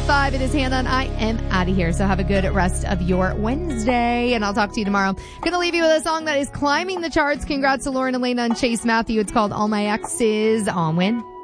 6:35. It is Hannah, and I am out of here. So have a good rest of your Wednesday, and I'll talk to you tomorrow. Gonna leave you with a song that is climbing the charts. Congrats to Lauren Elena and Chase Matthew. It's called All My Exes on Win.